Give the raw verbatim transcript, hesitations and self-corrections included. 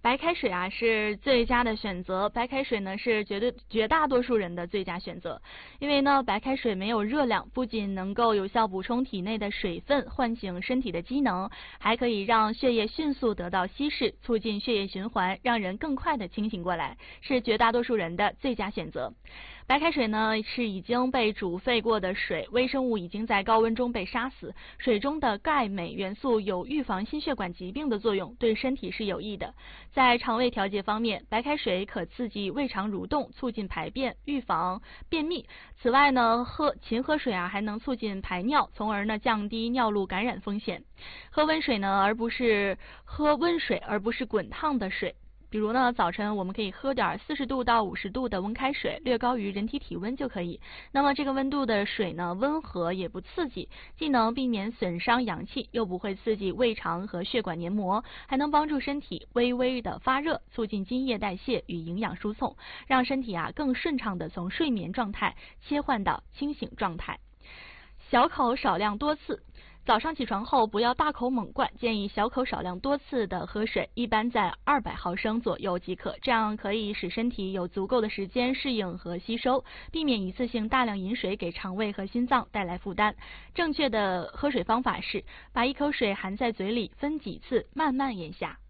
白开水啊是最佳的选择，白开水呢是绝对绝大多数人的最佳选择，因为呢白开水没有热量，不仅能够有效补充体内的水分，唤醒身体的机能，还可以让血液迅速得到稀释，促进血液循环，让人更快的清醒过来，是绝大多数人的最佳选择。白开水呢是已经被煮沸过的水，微生物已经在高温中被杀死，水中的钙镁元素有预防心血管疾病的作用，对身体是有益的。在肠胃调节方面，白开水可刺激胃肠蠕动，促进排便，预防便秘。此外呢，喝勤喝水啊，还能促进排尿，从而呢降低尿路感染风险。喝温水呢，而不是喝温水，而不是滚烫的水。比如呢，早晨我们可以喝点四十度到五十度的温开水，略高于人体体温就可以。那么这个温度的水呢，温和也不刺激，既能避免损伤阳气，又不会刺激胃肠和血管黏膜，还能帮助身体微微的发热，促进津液代谢与营养输送，让身体啊更顺畅的从睡眠状态切换到清醒状态。小口少量多次。早上起床后不要大口猛灌，建议小口少量多次的喝水，一般在二百毫升左右即可，这样可以使身体有足够的时间适应和吸收，避免一次性大量饮水给肠胃和心脏带来负担。正确的喝水方法是把一口水含在嘴里，分几次慢慢咽下。